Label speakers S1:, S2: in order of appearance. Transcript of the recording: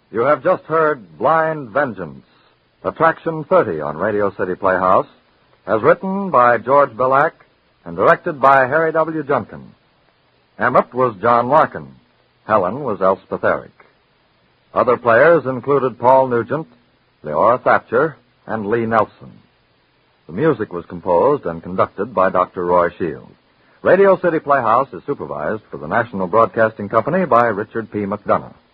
S1: You have just heard Blind Vengeance, Attraction 30 on Radio City Playhouse, as written by George Billack and directed by Harry W. Junkin. Emmett was John Larkin. Helen was Elspeth Eric. Other players included Paul Nugent, Leora Thatcher, and Lee Nelson. The music was composed and conducted by Dr. Roy Shield. Radio City Playhouse is supervised for the National Broadcasting Company by Richard P. McDonough.